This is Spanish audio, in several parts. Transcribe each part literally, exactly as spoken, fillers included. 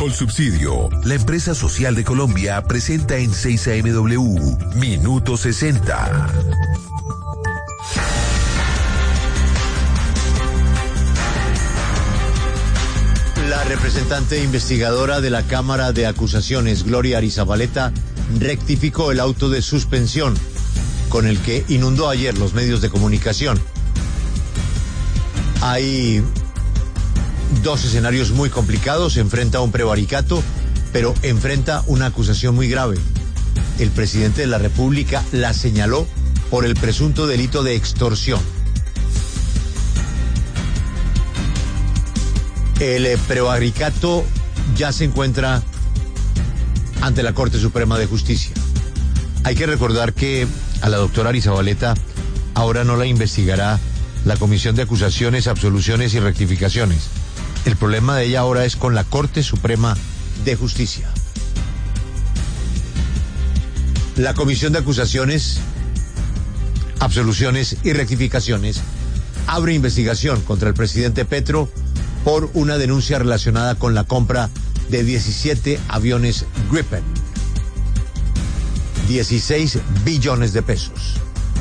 Colsubsidio, la empresa social de Colombia, presenta en seis A M W Minuto sesenta. La representante investigadora de la Cámara de Acusaciones, Gloria Arizabaleta, rectificó el auto de suspensión con el que inundó ayer los medios de comunicación. Hay dos escenarios muy complicados. Enfrenta un prevaricato, pero enfrenta una acusación muy grave. El presidente de la República la señaló por el presunto delito de extorsión. El prevaricato ya se encuentra ante la Corte Suprema de Justicia. Hay que recordar que a la doctora Arizabaleta ahora no la investigará la Comisión de Acusaciones, Absoluciones y Rectificaciones. El problema de ella ahora es con la Corte Suprema de Justicia. La Comisión de Acusaciones, Absoluciones y Rectificaciones abre investigación contra el presidente Petro por una denuncia relacionada con la compra de diecisiete aviones Gripen. dieciséis billones de pesos.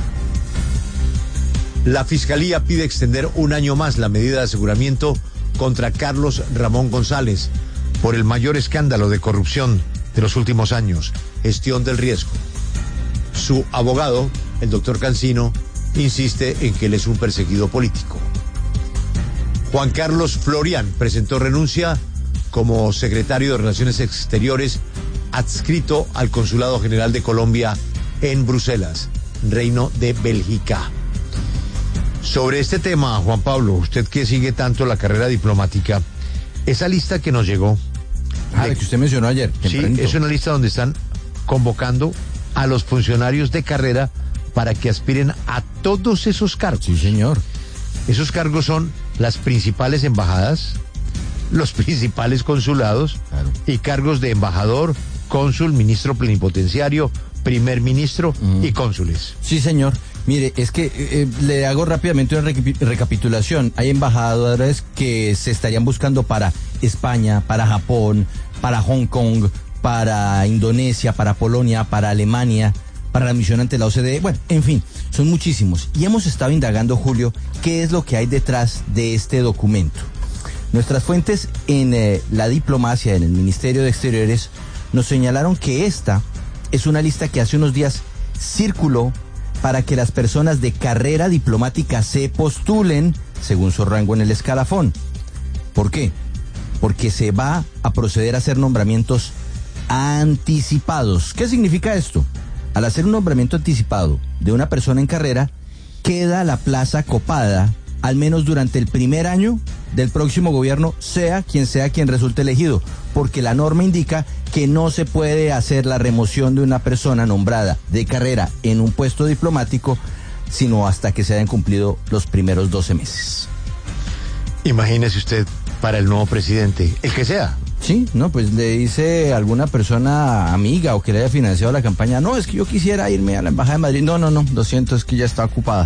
La Fiscalía pide extender un año más la medida de aseguramiento contra Carlos Ramón González por el mayor escándalo de corrupción de los últimos años, gestión del riesgo. Su abogado, el doctor Cancino, insiste en que él es un perseguido político. Juan Carlos Florian presentó renuncia como secretario de Relaciones Exteriores adscrito al Consulado General de Colombia en Bruselas, Reino de Bélgica. Sobre este tema, Juan Pablo, usted que sigue tanto la carrera diplomática, esa lista que nos llegó... Ah, de que usted mencionó ayer. Sí, es una lista donde están convocando a los funcionarios de carrera para que aspiren a todos esos cargos. Sí, señor. Esos cargos son las principales embajadas, los principales consulados, claro, y cargos de embajador, cónsul, ministro plenipotenciario, primer ministro mm. y cónsules. Sí, señor. Mire, es que eh, le hago rápidamente una reca- recapitulación. Hay embajadores que se estarían buscando para España, para Japón, para Hong Kong, para Indonesia, para Polonia, para Alemania, para la misión ante la O C D E. Bueno, en fin, son muchísimos. Y hemos estado indagando, Julio, qué es lo que hay detrás de este documento. Nuestras fuentes en eh, la diplomacia, en el Ministerio de Exteriores, nos señalaron que esta es una lista que hace unos días circuló para que las personas de carrera diplomática se postulen según su rango en el escalafón. ¿Por qué? Porque se va a proceder a hacer nombramientos anticipados. ¿Qué significa esto? Al hacer un nombramiento anticipado de una persona en carrera, queda la plaza copada, al menos durante el primer año del próximo gobierno, sea quien sea quien resulte elegido, porque la norma indica que no se puede hacer la remoción de una persona nombrada de carrera en un puesto diplomático, sino hasta que se hayan cumplido los primeros doce meses. Imagínese usted, para el nuevo presidente, el que sea. Sí, no, pues le dice alguna persona amiga o que le haya financiado la campaña, no, es que yo quisiera irme a la Embajada de Madrid, no, no, no, lo siento, es que ya está ocupada.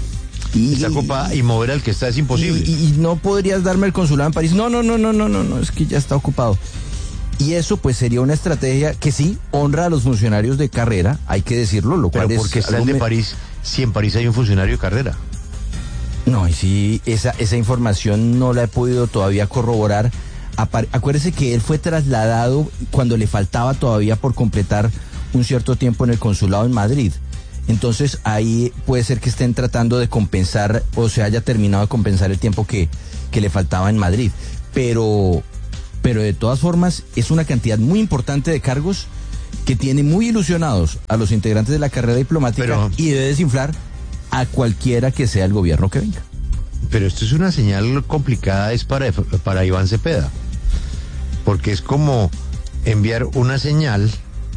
Y, está ocupada y mover al que está es imposible. Y, y, y no podrías darme el consulado en París, no, no, no, no, no, no, no, es que ya está ocupado. Y eso pues sería una estrategia que sí honra a los funcionarios de carrera, hay que decirlo, lo cual Pero es... ¿por qué está el de me... París si en París hay un funcionario de carrera? No, y sí, esa, esa información no la he podido todavía corroborar. Apar- Acuérdese que él fue trasladado cuando le faltaba todavía por completar un cierto tiempo en el consulado en Madrid. Entonces ahí puede ser que estén tratando de compensar o se haya terminado de compensar el tiempo que, que le faltaba en Madrid. Pero, pero de todas formas es una cantidad muy importante de cargos que tiene muy ilusionados a los integrantes de la carrera diplomática, pero, y debe desinflar a cualquiera que sea el gobierno que venga. Pero esto es una señal complicada, es para, para Iván Cepeda, porque es como enviar una señal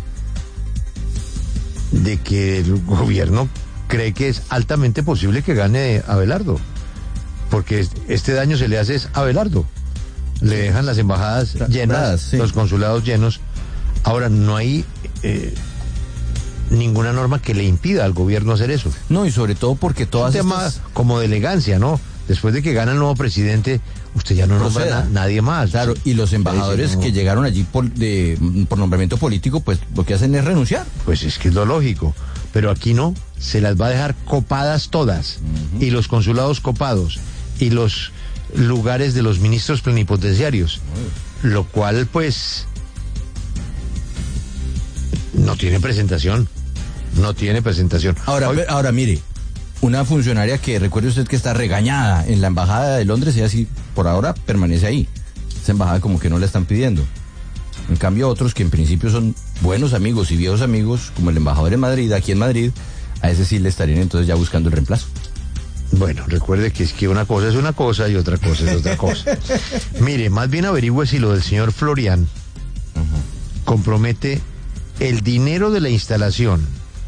de que el gobierno cree que es altamente posible que gane Abelardo, porque este daño se le hace es a Abelardo, le dejan las embajadas llenas, sí, los consulados llenos. Ahora no hay eh, ninguna norma que le impida al gobierno hacer eso. No, y sobre todo porque todas es un tema estas... como de elegancia, ¿no? Después de que gana el nuevo presidente, usted ya no nombra na, nadie más. Claro, y los embajadores no. que llegaron allí por, de, por nombramiento político, pues lo que hacen es renunciar. Pues es que es lo lógico, pero aquí no, se las va a dejar copadas todas, uh-huh. y los consulados copados, y los lugares de los ministros plenipotenciarios, uh-huh. lo cual pues no tiene presentación, no tiene presentación. Ahora, Hoy, ahora mire, una funcionaria que recuerde usted que está regañada en la embajada de Londres y así por ahora permanece ahí. Esa embajada como que no la están pidiendo. En cambio otros que en principio son buenos amigos y viejos amigos, como el embajador en Madrid, aquí en Madrid, a ese sí le estarían entonces ya buscando el reemplazo. Bueno, recuerde que es que una cosa es una cosa y otra cosa es otra cosa. Mire, más bien averigüe si lo del señor Florian uh-huh. compromete el dinero de la instalación,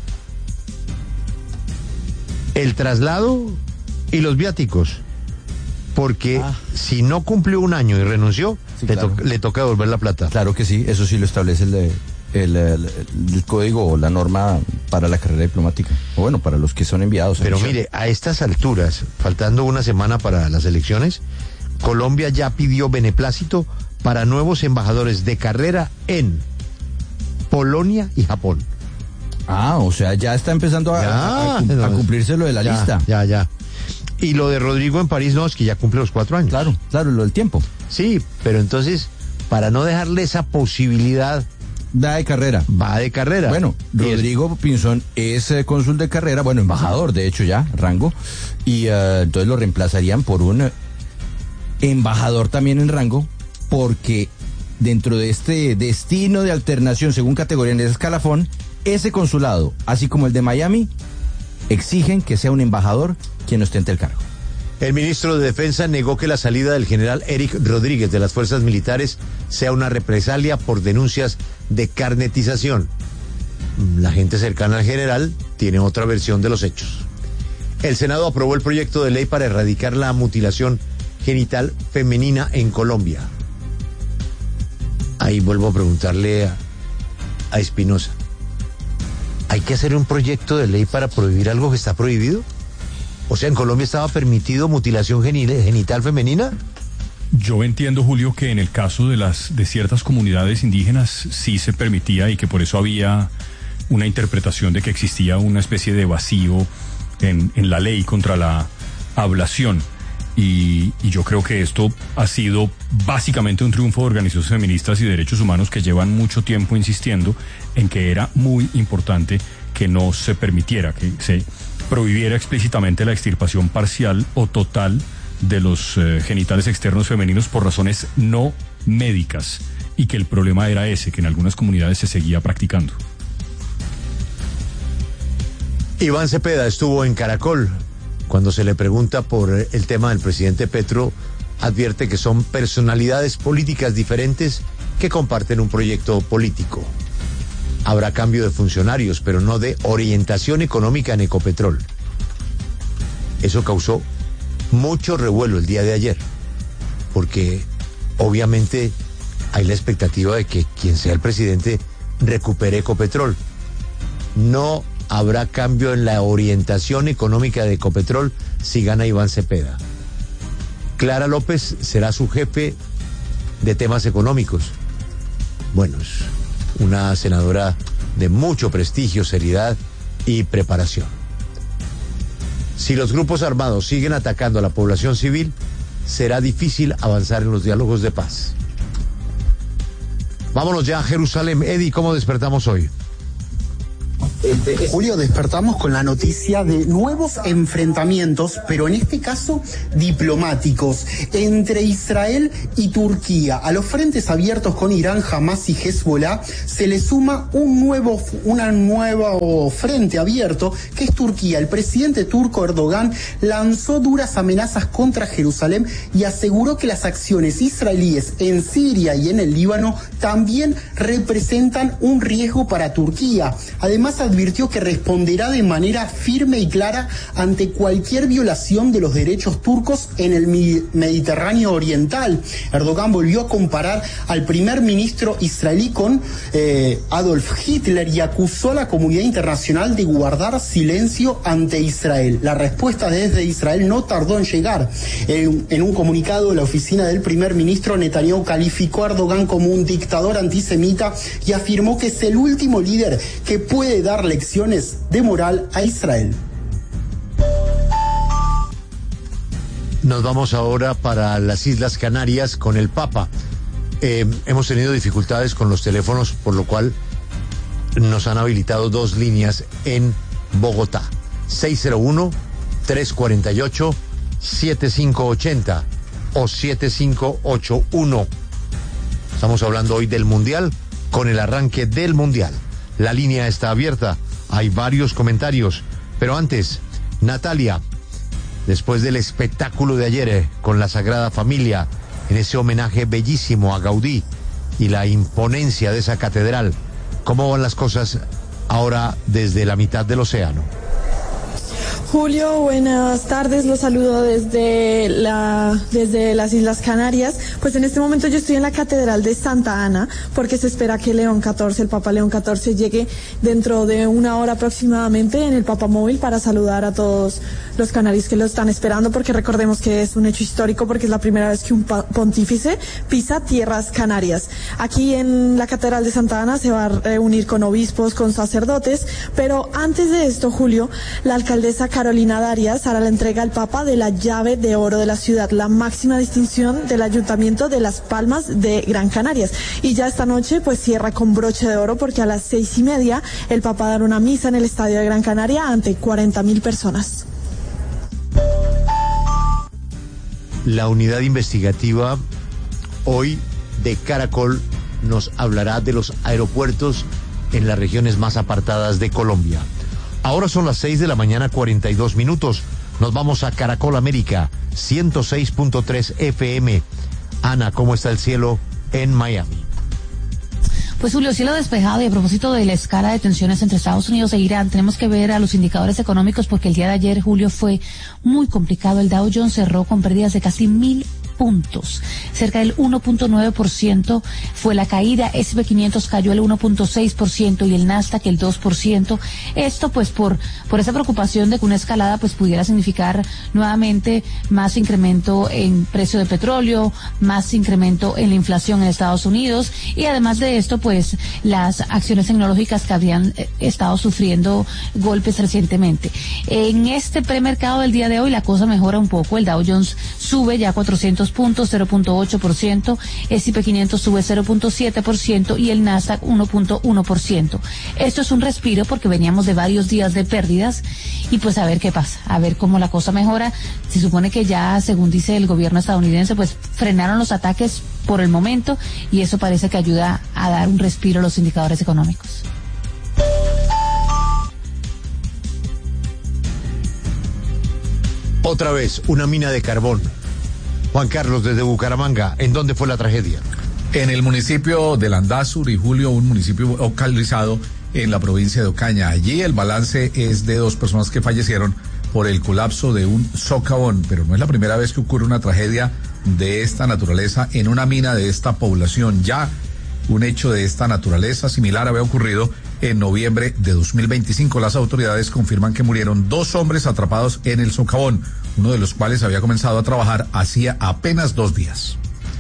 el traslado y los viáticos, porque ah. si no cumplió un año y renunció, sí, le, claro. to- le toca devolver la plata. Claro que sí, eso sí lo establece el, el, el, el código o la norma para la carrera diplomática, o bueno, para los que son enviados. Pero mire, a estas alturas, faltando una semana para las elecciones, Colombia ya pidió beneplácito para nuevos embajadores de carrera en Polonia y Japón. Ah, o sea, ya está empezando a, ya, a, a, a cumplirse lo de la ya, lista. Ya, ya. Y lo de Rodrigo en París no, es que ya cumple los cuatro años. Claro, claro, lo del tiempo. Sí, pero entonces, para no dejarle esa posibilidad... Va de carrera. Va de carrera. Bueno, Rodrigo es... Pinzón es eh, cónsul de carrera, bueno, embajador, de hecho ya, rango, y uh, entonces lo reemplazarían por un embajador también en rango, porque dentro de este destino de alternación según categoría en ese escalafón, ese consulado, así como el de Miami, exigen que sea un embajador quien ostente el cargo. El ministro de Defensa negó que la salida del general Eric Rodríguez de las fuerzas militares sea una represalia por denuncias de carnetización. La gente cercana al general tiene otra versión de los hechos. El Senado aprobó el proyecto de ley para erradicar la mutilación genital femenina en Colombia. Ahí vuelvo a preguntarle a, a Espinosa. ¿Hay que hacer un proyecto de ley para prohibir algo que está prohibido? O sea, ¿en Colombia estaba permitido mutilación genital femenina? Yo entiendo, Julio, que en el caso de las de ciertas comunidades indígenas sí se permitía y que por eso había una interpretación de que existía una especie de vacío en, en la ley contra la ablación. Y, y yo creo que esto ha sido básicamente un triunfo de organizaciones feministas y derechos humanos que llevan mucho tiempo insistiendo en que era muy importante que no se permitiera, que se prohibiera explícitamente la extirpación parcial o total de los eh, genitales externos femeninos por razones no médicas, y que el problema era ese, que en algunas comunidades se seguía practicando. Iván Cepeda estuvo en Caracol. Cuando se le pregunta por el tema del presidente Petro, advierte que son personalidades políticas diferentes que comparten un proyecto político. Habrá cambio de funcionarios, pero no de orientación económica en Ecopetrol. Eso causó mucho revuelo el día de ayer, porque obviamente hay la expectativa de que quien sea el presidente recupere Ecopetrol. No habrá cambio en la orientación económica de Ecopetrol si gana Iván Cepeda. Clara López será su jefe de temas económicos. Bueno, es una senadora de mucho prestigio, seriedad y preparación. Si los grupos armados siguen atacando a la población civil, será difícil avanzar en los diálogos de paz. Vámonos ya a Jerusalén. Eddie, ¿cómo despertamos hoy? Julio, despertamos con la noticia de nuevos enfrentamientos, pero en este caso diplomáticos, entre Israel y Turquía. A los frentes abiertos con Irán, Hamas y Hezbollah se le suma un nuevo, una nuevo frente abierto, que es Turquía. El presidente turco Erdogan lanzó duras amenazas contra Jerusalén y aseguró que las acciones israelíes en Siria y en el Líbano también representan un riesgo para Turquía. Además, advirtió que responderá de manera firme y clara ante cualquier violación de los derechos turcos en el Mediterráneo Oriental. Erdogan volvió a comparar al primer ministro israelí con eh, Adolf Hitler y acusó a la comunidad internacional de guardar silencio ante Israel. La respuesta desde Israel no tardó en llegar. En, en un comunicado, la oficina del primer ministro Netanyahu calificó a Erdogan como un dictador antisemita y afirmó que es el último líder que puede dar lecciones de moral a Israel. Nos vamos ahora para las Islas Canarias con el Papa. Eh, hemos tenido dificultades con los teléfonos, por lo cual nos han habilitado dos líneas en Bogotá. seis cero uno, tres cuatro ocho, siete cinco ocho cero o siete cinco ocho uno. Estamos hablando hoy del Mundial, con el arranque del Mundial. La línea está abierta, hay varios comentarios, pero antes, Natalia, después del espectáculo de ayer eh, con la Sagrada Familia, en ese homenaje bellísimo a Gaudí y la imponencia de esa catedral, ¿cómo van las cosas ahora desde la mitad del océano? Julio, buenas tardes, los saludo desde la desde las Islas Canarias. Pues en este momento yo estoy en la Catedral de Santa Ana, porque se espera que León catorce, el Papa León catorce, llegue dentro de una hora aproximadamente en el Papamóvil para saludar a todos los canarios que lo están esperando, porque recordemos que es un hecho histórico, porque es la primera vez que un pontífice pisa tierras canarias. Aquí en la Catedral de Santa Ana se va a reunir con obispos, con sacerdotes, pero antes de esto, Julio, la alcaldesa Carolina Darias hará la entrega al Papa de la llave de oro de la ciudad, la máxima distinción del Ayuntamiento de Las Palmas de Gran Canarias. Y ya esta noche pues cierra con broche de oro, porque a las seis y media el Papa dará una misa en el Estadio de Gran Canaria ante cuarenta mil personas. La unidad investigativa hoy de Caracol nos hablará de los aeropuertos en las regiones más apartadas de Colombia. Ahora son las seis de la mañana, cuarenta y dos minutos. Nos vamos a Caracol América, ciento seis punto tres F M. Ana, ¿cómo está el cielo en Miami? Pues Julio, cielo despejado, y a propósito de la escala de tensiones entre Estados Unidos e Irán, tenemos que ver a los indicadores económicos, porque el día de ayer, Julio, fue muy complicado. El Dow Jones cerró con pérdidas de casi mil puntos, cerca del uno punto nueve por ciento fue la caída. ese and pe quinientos cayó el uno punto seis por ciento y el Nasdaq el dos por ciento. Esto pues por por esa preocupación de que una escalada pues pudiera significar nuevamente más incremento en precio de petróleo, más incremento en la inflación en Estados Unidos, y además de esto pues las acciones tecnológicas que habían eh, estado sufriendo golpes recientemente. En este premercado del día de hoy la cosa mejora un poco. El Dow Jones sube ya cuatrocientos puntos, cero punto ocho por ciento, ese and pe quinientos sube cero punto siete por ciento y el Nasdaq uno punto uno por ciento. Esto es un respiro, porque veníamos de varios días de pérdidas, y pues a ver qué pasa, a ver cómo la cosa mejora. Se supone que ya, según dice el gobierno estadounidense, pues frenaron los ataques por el momento, y eso parece que ayuda a dar un respiro a los indicadores económicos. Otra vez, una mina de carbón. Juan Carlos, desde Bucaramanga, ¿en dónde fue la tragedia? En el municipio de Landazur y Julio, un municipio localizado en la provincia de Ocaña. Allí el balance es de dos personas que fallecieron por el colapso de un socavón, pero no es la primera vez que ocurre una tragedia de esta naturaleza en una mina de esta población. Ya un hecho de esta naturaleza similar había ocurrido en noviembre de dos mil veinticinco. Las autoridades confirman que murieron dos hombres atrapados en el socavón, uno de los cuales había comenzado a trabajar hacía apenas dos días.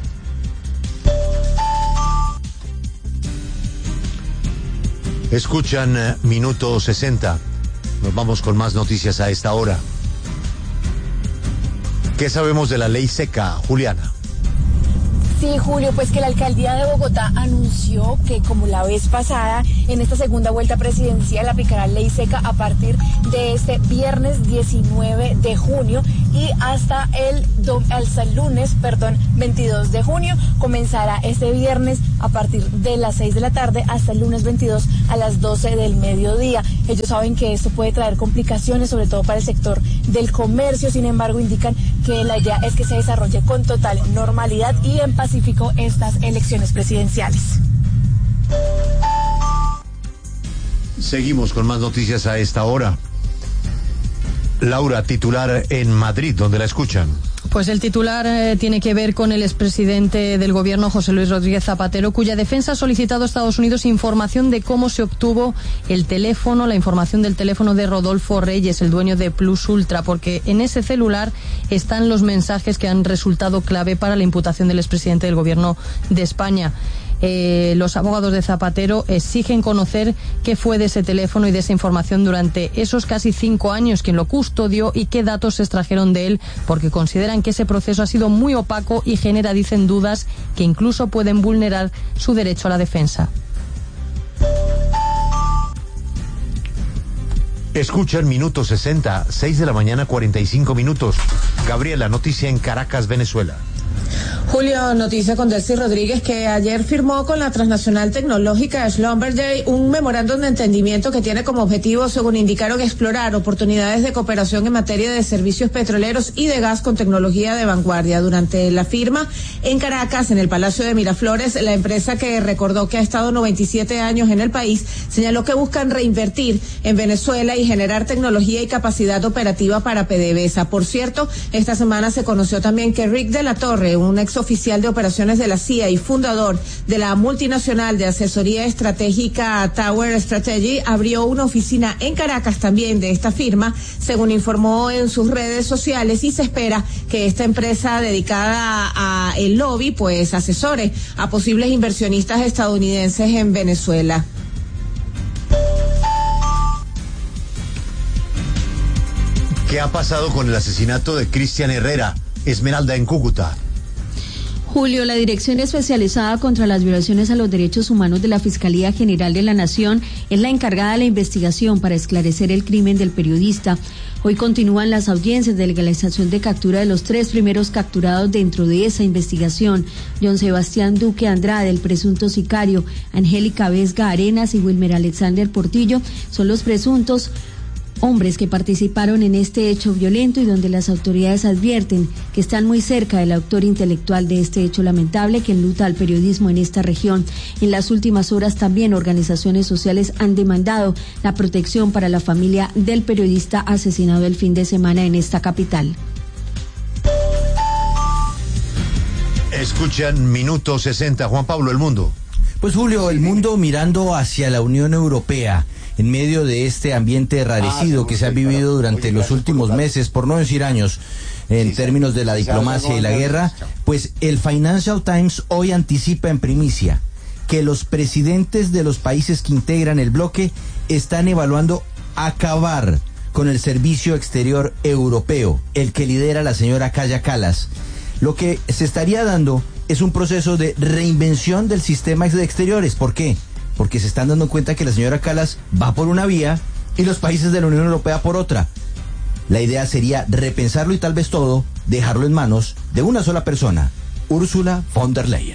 Escuchan eh, Minuto sesenta. Nos vamos con más noticias a esta hora. ¿Qué sabemos de la ley seca, Juliana? Sí, Julio, pues que la alcaldía de Bogotá anunció que, como la vez pasada, en esta segunda vuelta presidencial aplicará ley seca a partir de este viernes diecinueve de junio y hasta el, hasta el lunes, perdón, veintidós de junio. Comenzará este viernes a partir de las seis de la tarde hasta el lunes veintidós a las doce del mediodía. Ellos saben que esto puede traer complicaciones, sobre todo para el sector del comercio. Sin embargo, indican que la idea es que se desarrolle con total normalidad y en paz estas elecciones presidenciales. Seguimos con más noticias a esta hora. Laura, titular en Madrid, donde la escuchan. Pues el titular eh, tiene que ver con el expresidente del gobierno, José Luis Rodríguez Zapatero, cuya defensa ha solicitado a Estados Unidos información de cómo se obtuvo el teléfono, la información del teléfono de Rodolfo Reyes, el dueño de Plus Ultra, porque en ese celular están los mensajes que han resultado clave para la imputación del expresidente del gobierno de España. Eh, los abogados de Zapatero exigen conocer qué fue de ese teléfono y de esa información durante esos casi cinco años, quién lo custodió y qué datos se extrajeron de él, porque consideran que ese proceso ha sido muy opaco y genera, dicen, dudas que incluso pueden vulnerar su derecho a la defensa. Escuchan Minuto sesenta, seis de la mañana, cuarenta y cinco minutos. Gabriela, noticia en Caracas, Venezuela. Julio, noticia con Delcy Rodríguez, que ayer firmó con la transnacional tecnológica Schlumberger un memorándum de entendimiento que tiene como objetivo, según indicaron, explorar oportunidades de cooperación en materia de servicios petroleros y de gas con tecnología de vanguardia. Durante la firma en Caracas, en el Palacio de Miraflores, la empresa, que recordó que ha estado noventa y siete años en el país, señaló que buscan reinvertir en Venezuela y generar tecnología y capacidad operativa para PDVSA. Por cierto, esta semana se conoció también que Rick de la Torre, un ex oficial de operaciones de la C I A y fundador de la multinacional de asesoría estratégica Tower Strategy, abrió una oficina en Caracas también de esta firma, según informó en sus redes sociales, y se espera que esta empresa dedicada a el lobby pues asesore a posibles inversionistas estadounidenses en Venezuela. ¿Qué ha pasado con el asesinato de Cristian Herrera, Esmeralda, en Cúcuta? Julio, la Dirección Especializada contra las Violaciones a los Derechos Humanos de la Fiscalía General de la Nación es la encargada de la investigación para esclarecer el crimen del periodista. Hoy continúan las audiencias de legalización de captura de los tres primeros capturados dentro de esa investigación: John Sebastián Duque Andrade, el presunto sicario; Angélica Vesga Arenas y Wilmer Alexander Portillo son los presuntos hombres que participaron en este hecho violento y donde las autoridades advierten que están muy cerca del autor intelectual de este hecho lamentable que enluta al periodismo en esta región. En las últimas horas también organizaciones sociales han demandado la protección para la familia del periodista asesinado el fin de semana en esta capital. Escuchan Minuto sesenta, Juan Pablo, El Mundo. Pues Julio, el mundo mirando hacia la Unión Europea en medio de este ambiente enrarecido que se ha vivido durante los últimos meses, por no decir años, en términos de la diplomacia y la guerra. Pues el Financial Times hoy anticipa en primicia que los presidentes de los países que integran el bloque están evaluando acabar con el Servicio Exterior Europeo, el que lidera la señora Kaja Kallas. Lo que se estaría dando es un proceso de reinvención del sistema de exteriores. ¿Por qué? Porque se están dando cuenta que la señora Kallas va por una vía y los países de la Unión Europea por otra. La idea sería repensarlo y tal vez todo, dejarlo en manos de una sola persona, Ursula von der Leyen.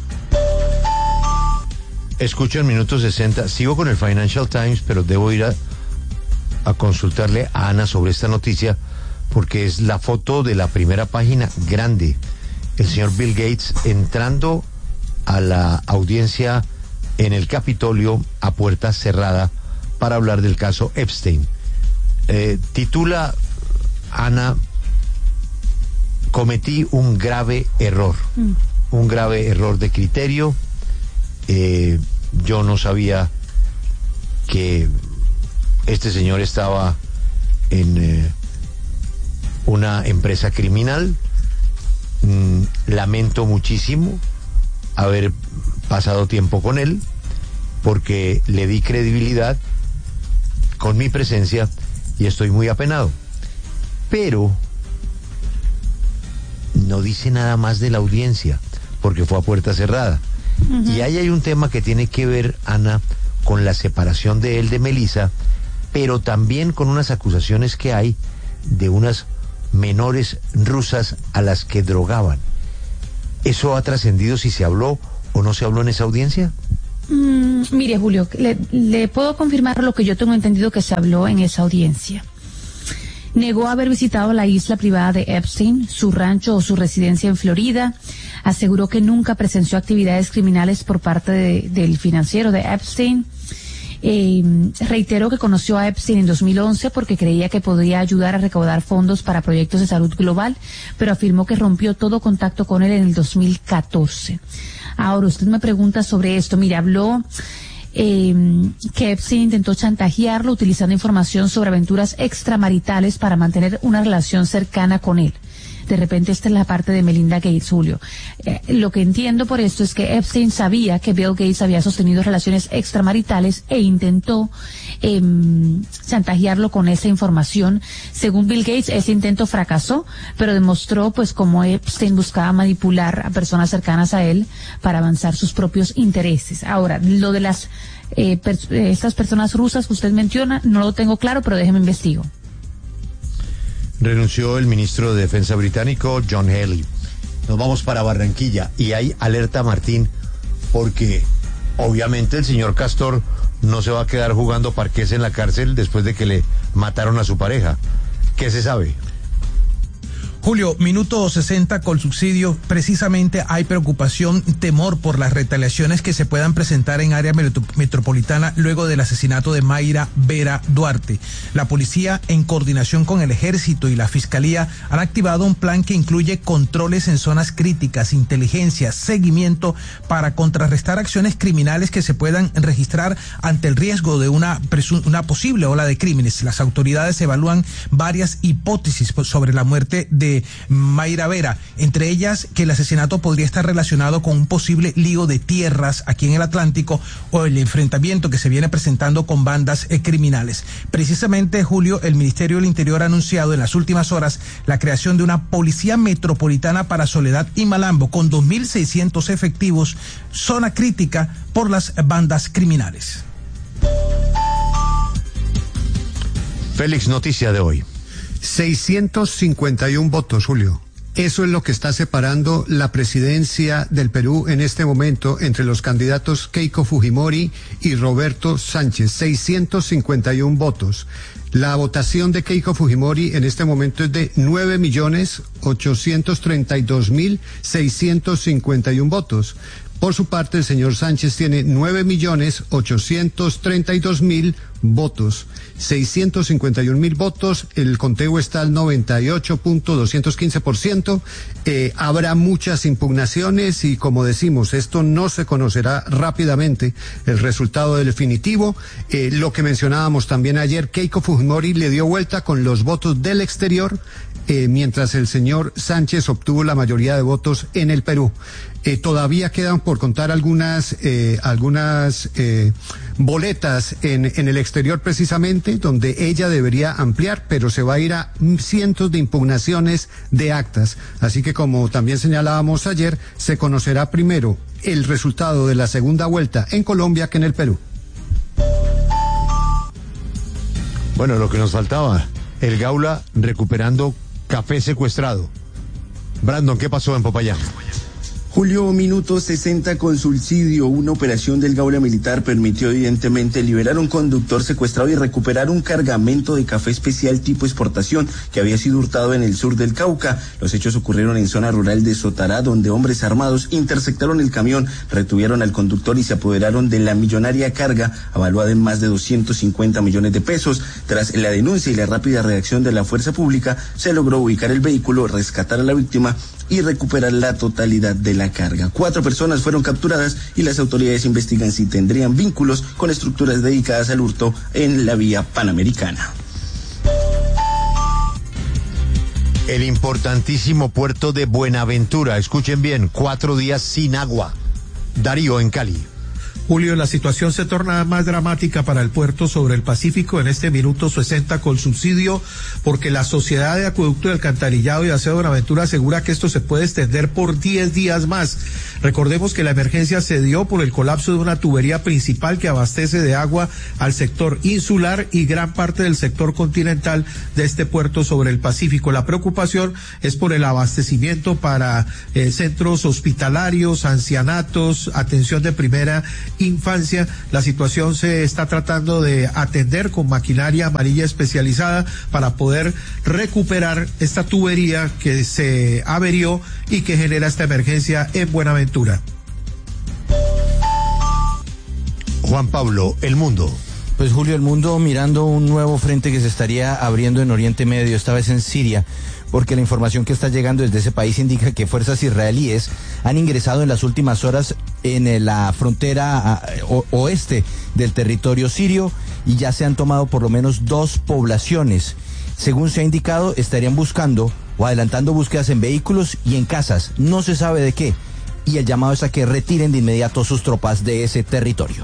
Escucho en Minuto sesenta, sigo con el Financial Times, pero debo ir a, a consultarle a Ana sobre esta noticia, porque es la foto de la primera página grande. El señor Bill Gates entrando a la audiencia en el Capitolio a puerta cerrada para hablar del caso Epstein. Eh, titula Ana, cometí un grave error, mm. un grave error de criterio. Eh, yo no sabía que este señor estaba en eh, una empresa criminal. Mm, lamento muchísimo haber pasado tiempo con él, porque le di credibilidad con mi presencia y estoy muy apenado. Pero no dice nada más de la audiencia, porque fue a puerta cerrada. Uh-huh. Y ahí hay un tema que tiene que ver, Ana, con la separación de él de Melissa, pero también con unas acusaciones que hay de unas menores rusas a las que drogaban. ¿Eso ha trascendido si se habló o no se habló en esa audiencia? Mm, mire, Julio, le, le puedo confirmar lo que yo tengo entendido que se habló en esa audiencia. Negó haber visitado la isla privada de Epstein, su rancho o su residencia en Florida. Aseguró que nunca presenció actividades criminales por parte de, del financiero de Epstein. Eh, reiteró que conoció a Epstein en dos mil once porque creía que podía ayudar a recaudar fondos para proyectos de salud global, pero afirmó que rompió todo contacto con él en el dos mil catorce. Ahora, usted me pregunta sobre esto. Mira, habló eh, que Epstein intentó chantajearlo utilizando información sobre aventuras extramaritales para mantener una relación cercana con él. De repente esta es la parte de Melinda Gates, Julio. Eh, lo que entiendo por esto es que Epstein sabía que Bill Gates había sostenido relaciones extramaritales e intentó eh, chantajearlo con esa información. Según Bill Gates, ese intento fracasó, pero demostró pues cómo Epstein buscaba manipular a personas cercanas a él para avanzar sus propios intereses. Ahora, lo de las eh, per- estas personas rusas que usted menciona, no lo tengo claro, pero déjeme investigo. Renunció el ministro de Defensa británico, John Healey. Nos vamos para Barranquilla y hay alerta, Martín, porque obviamente el señor Castor no se va a quedar jugando parqués en la cárcel después de que le mataron a su pareja. ¿Qué se sabe? Julio, minuto sesenta con subsidio. Precisamente hay preocupación, temor por las retaliaciones que se puedan presentar en área metropolitana luego del asesinato de Mayra Vera Duarte. La policía, en coordinación con el ejército y la fiscalía, han activado un plan que incluye controles en zonas críticas, inteligencia, seguimiento para contrarrestar acciones criminales que se puedan registrar ante el riesgo de una, presu- una posible ola de crímenes. Las autoridades evalúan varias hipótesis sobre la muerte de Mayra Vera, entre ellas que el asesinato podría estar relacionado con un posible lío de tierras aquí en el Atlántico o el enfrentamiento que se viene presentando con bandas eh, criminales. Precisamente, Julio, el Ministerio del Interior ha anunciado en las últimas horas la creación de una policía metropolitana para Soledad y Malambo con dos mil seiscientos efectivos, zona crítica por las bandas criminales. Félix, noticia de hoy. seiscientos cincuenta y uno votos, Julio. Eso es lo que está separando la presidencia del Perú en este momento entre los candidatos Keiko Fujimori y Roberto Sánchez. seiscientos cincuenta y uno votos. La votación de Keiko Fujimori en este momento es de nueve millones ochocientos treinta y dos mil seiscientos cincuenta y uno votos. Por su parte, el señor Sánchez tiene nueve millones ochocientos treinta y dos mil votos, seiscientos cincuenta y un mil votos, el conteo está al noventa y ocho punto doscientos quince por ciento, eh, habrá muchas impugnaciones y como decimos, esto no se conocerá rápidamente el resultado definitivo. Eh, lo que mencionábamos también ayer, Keiko Fujimori le dio vuelta con los votos del exterior, eh, mientras el señor Sánchez obtuvo la mayoría de votos en el Perú. Eh, todavía quedan por contar algunas eh, algunas eh, boletas en, en el exterior precisamente, donde ella debería ampliar, pero se va a ir a cientos de impugnaciones de actas. Así que, como también señalábamos ayer, se conocerá primero el resultado de la segunda vuelta en Colombia que en el Perú. Bueno, lo que nos faltaba, el Gaula recuperando café secuestrado. Brandon, ¿qué pasó en Popayán? Julio, minuto sesenta con subsidio. Una operación del Gaula Militar permitió evidentemente liberar un conductor secuestrado y recuperar un cargamento de café especial tipo exportación que había sido hurtado en el sur del Cauca. Los hechos ocurrieron en zona rural de Sotará, donde hombres armados interceptaron el camión, retuvieron al conductor y se apoderaron de la millonaria carga, avaluada en más de doscientos cincuenta millones de pesos. Tras la denuncia y la rápida reacción de la fuerza pública, se logró ubicar el vehículo, rescatar a la víctima y recuperar la totalidad de la carga. Cuatro personas fueron capturadas y las autoridades investigan si tendrían vínculos con estructuras dedicadas al hurto en la vía panamericana. El importantísimo puerto de Buenaventura, escuchen bien, cuatro días sin agua. Darío, en Cali. Julio, la situación se torna más dramática para el puerto sobre el Pacífico en este minuto sesenta con subsidio, porque la Sociedad de Acueducto y Alcantarillado y Aseo de Buenaventura asegura que esto se puede extender por diez días más. Recordemos que la emergencia se dio por el colapso de una tubería principal que abastece de agua al sector insular y gran parte del sector continental de este puerto sobre el Pacífico. La preocupación es por el abastecimiento para eh, centros hospitalarios, ancianatos, atención de primera infancia. La situación se está tratando de atender con maquinaria amarilla especializada para poder recuperar esta tubería que se averió y que genera esta emergencia en Buenaventura. Juan Pablo, El Mundo. Pues Julio, el mundo mirando un nuevo frente que se estaría abriendo en Oriente Medio, esta vez en Siria, porque la información que está llegando desde ese país indica que fuerzas israelíes han ingresado en las últimas horas en la frontera o, oeste del territorio sirio y ya se han tomado por lo menos dos poblaciones. Según se ha indicado, estarían buscando o adelantando búsquedas en vehículos y en casas, no se sabe de qué, y el llamado es a que retiren de inmediato sus tropas de ese territorio.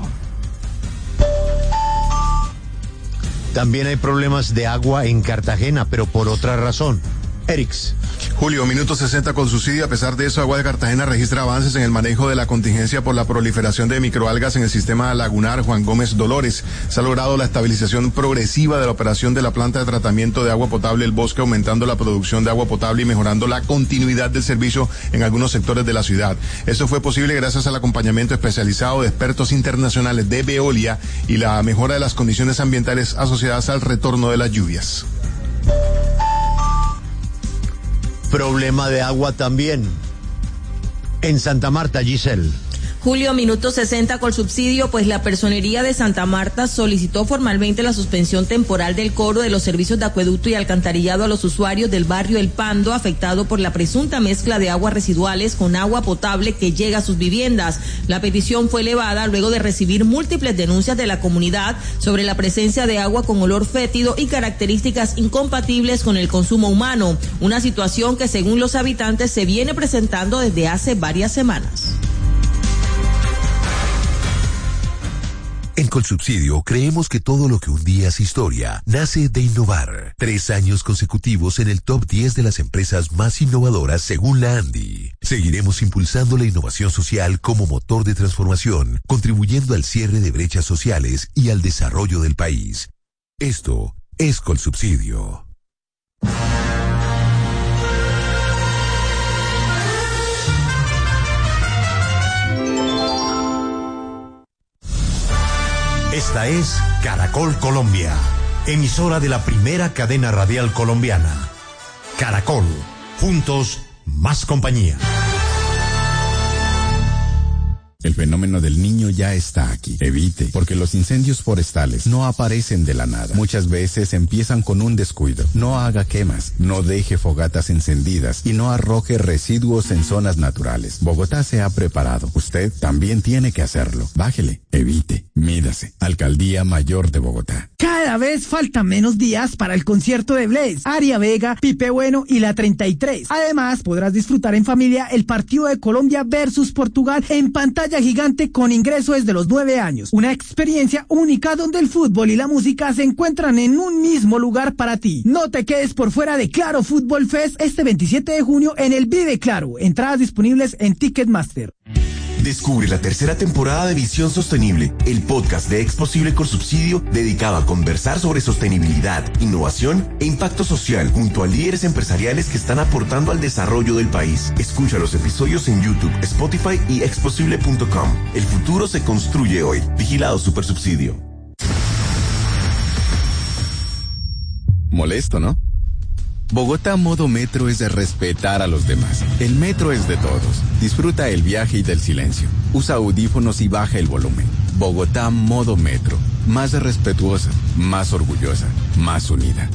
También hay problemas de agua en Cartagena, pero por otra razón. Erix. Julio, minuto sesenta con subsidio. A pesar de eso, Agua de Cartagena registra avances en el manejo de la contingencia por la proliferación de microalgas en el sistema lagunar Juan Gómez Dolores. Se ha logrado la estabilización progresiva de la operación de la planta de tratamiento de agua potable El Bosque, aumentando la producción de agua potable y mejorando la continuidad del servicio en algunos sectores de la ciudad. Eso fue posible gracias al acompañamiento especializado de expertos internacionales de Veolia y la mejora de las condiciones ambientales asociadas al retorno de las lluvias. Problema de agua también en Santa Marta, Giselle. Julio, minuto sesenta con subsidio, pues la Personería de Santa Marta solicitó formalmente la suspensión temporal del cobro de los servicios de acueducto y alcantarillado a los usuarios del barrio El Pando, afectado por la presunta mezcla de aguas residuales con agua potable que llega a sus viviendas. La petición fue elevada luego de recibir múltiples denuncias de la comunidad sobre la presencia de agua con olor fétido y características incompatibles con el consumo humano, una situación que según los habitantes se viene presentando desde hace varias semanas. En Colsubsidio creemos que todo lo que un día es historia nace de innovar. Tres años consecutivos en el top diez de las empresas más innovadoras según la ANDI. Seguiremos impulsando la innovación social como motor de transformación, contribuyendo al cierre de brechas sociales y al desarrollo del país. Esto es Colsubsidio. Esta es Caracol Colombia, emisora de la primera cadena radial colombiana. Caracol, juntos, más compañía. El fenómeno del niño ya está aquí. Evite, porque los incendios forestales no aparecen de la nada. Muchas veces empiezan con un descuido. No haga quemas, no deje fogatas encendidas y no arroje residuos en zonas naturales. Bogotá se ha preparado. Usted también tiene que hacerlo. Bájele, evite, mídase. Alcaldía Mayor de Bogotá. Cada vez faltan menos días para el concierto de Blaze, Aria Vega, Pipe Bueno y la treinta y tres. Además, podrás disfrutar en familia el partido de Colombia versus Portugal en pantalla gigante con ingreso desde los nueve años. Una experiencia única donde el fútbol y la música se encuentran en un mismo lugar para ti. No te quedes por fuera de Claro Fútbol Fest este veintisiete de junio en el Vive Claro. Entradas disponibles en Ticketmaster. Descubre la tercera temporada de Visión Sostenible, el podcast de Exposible Colsubsidio dedicado a conversar sobre sostenibilidad, innovación e impacto social junto a líderes empresariales que están aportando al desarrollo del país. Escucha los episodios en YouTube, Spotify y exposible punto com. El futuro se construye hoy. Vigilado Supersubsidio. Molesto, ¿no? Bogotá Modo Metro es de respetar a los demás. El metro es de todos. Disfruta el viaje y del silencio. Usa audífonos y baja el volumen. Bogotá Modo Metro. Más respetuosa, más orgullosa, más unida.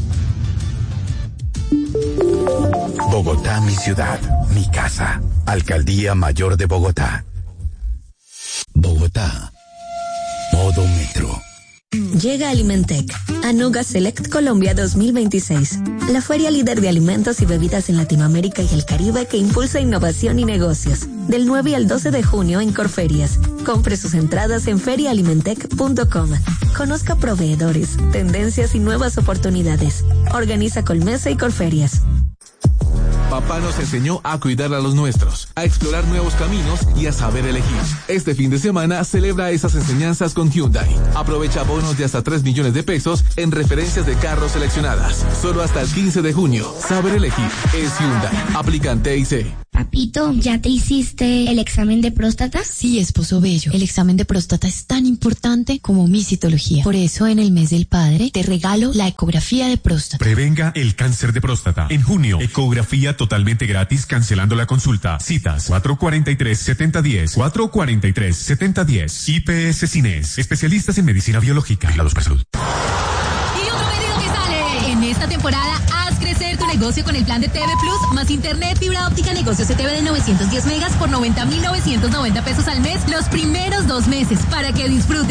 Bogotá, mi ciudad, mi casa. Alcaldía Mayor de Bogotá. Bogotá. Modo Metro. Llega Alimentec, Anuga Select Colombia dos mil veintiséis, la feria líder de alimentos y bebidas en Latinoamérica y el Caribe que impulsa innovación y negocios. Del nueve al doce de junio en Corferias. Compre sus entradas en feria alimentec punto com. Conozca proveedores, tendencias y nuevas oportunidades. Organiza Colmesa y Corferias. Papá nos enseñó a cuidar a los nuestros, a explorar nuevos caminos y a saber elegir. Este fin de semana celebra esas enseñanzas con Hyundai. Aprovecha bonos de hasta tres millones de pesos en referencias de carros seleccionadas. Solo hasta el quince de junio. Saber elegir es Hyundai. Aplican T I C. Papito, ¿ya te hiciste el examen de próstata? Sí, esposo bello. El examen de próstata es tan importante como mi citología. Por eso, en el mes del padre, te regalo la ecografía de próstata. Prevenga el cáncer de próstata. En junio, ecografía totalmente gratis, cancelando la consulta. Citas cuatro cuarenta y tres, setenta diez, cuatro cuarenta y tres, setenta diez. I P S Cines, especialistas en medicina biológica. Vigilados por salud. Y otro pedido que sale. En esta temporada, haz crecer tu negocio con el plan de T V Plus, más internet, fibra óptica, negocio C T V de novecientos diez megas por noventa mil novecientos noventa pesos al mes, los primeros dos meses, para que disfrutes